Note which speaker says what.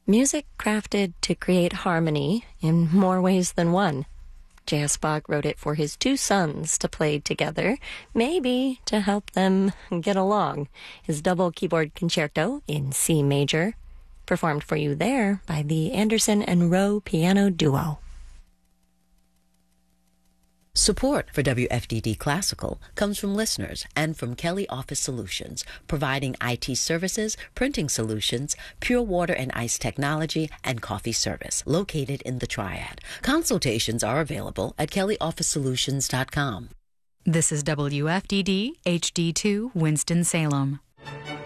Speaker 1: Music crafted to create harmony in more ways than one. J.S. Bach wrote it for his two sons to play together, maybe to help them get along. His double keyboard concerto in C major, performed for you there by the Anderson and Rowe Piano Duo.
Speaker 2: Support for WFDD Classical comes from listeners and from Kelly Office Solutions, providing IT services, printing solutions, pure water and ice technology, and coffee service, located in the Triad. Consultations are available at kellyofficesolutions.com.
Speaker 3: This is WFDD HD2 Winston-Salem.